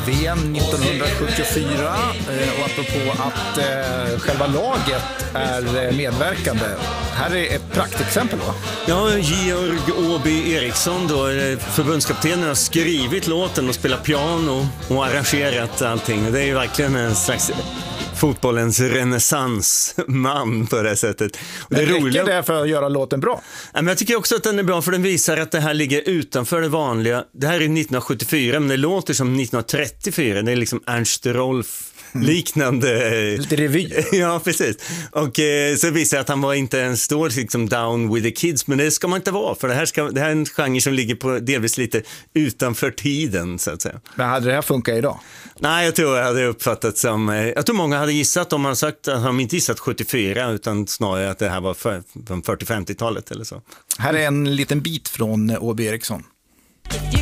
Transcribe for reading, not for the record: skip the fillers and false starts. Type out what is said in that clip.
VM 1974 och apropå att själva laget är medverkande. Här är ett praktexempel, va? Ja, Georg Åby Eriksson då, förbundskaptenen, har skrivit låten och spelat piano och arrangerat allting. Det är ju verkligen en slags fotbollens renässansman på det sättet. Och det räcker det för att göra låten bra? Ja, men jag tycker också att den är bra, för den visar att det här ligger utanför det vanliga. Det här är 1974, men det låter som 1934. Det är liksom Ernst Rolf liknande. Lite revy. Ja, precis. Och så visar att han var inte en stor liksom down with the kids, men det ska man inte vara, för det här är en genre som ligger på delvis lite utanför tiden, så att säga. Men hade det här funkat idag? Nej, jag tror jag hade uppfattat som, jag tror många hade gissat, om man sagt att de inte gissat 74 utan snarare att det här var från 40-50-talet eller så. Här är en liten bit från Åby Eriksson.